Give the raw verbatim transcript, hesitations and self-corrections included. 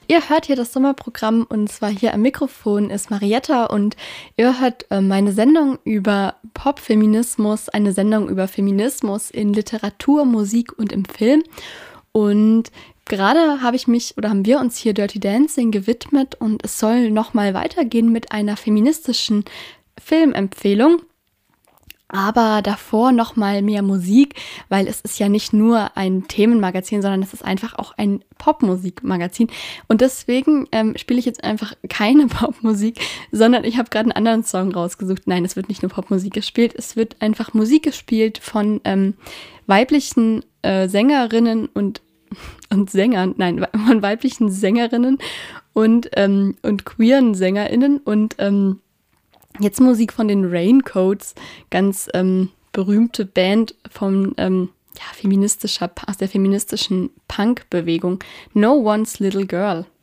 Ihr hört hier das Sommerprogramm und zwar hier am Mikrofon ist Marietta und ihr hört äh, meine Sendung über Popfeminismus, eine Sendung über Feminismus in Literatur, Musik und im Film. Und gerade habe ich mich oder haben wir uns hier Dirty Dancing gewidmet und es soll nochmal weitergehen mit einer feministischen Filmempfehlung. Aber davor noch mal mehr Musik, weil es ist ja nicht nur ein Themenmagazin, sondern es ist einfach auch ein Popmusikmagazin. Und deswegen ähm, spiele ich jetzt einfach keine Popmusik, sondern ich habe gerade einen anderen Song rausgesucht. Nein, es wird nicht nur Popmusik gespielt, es wird einfach Musik gespielt von ähm, weiblichen äh, Sängerinnen und, und Sängern, nein, von weiblichen Sängerinnen und, ähm, und queeren SängerInnen und ähm, jetzt Musik von den Raincoats, ganz ähm, berühmte Band von ähm, ja, feministischer, aus der feministischen Punk-Bewegung. No One's Little Girl.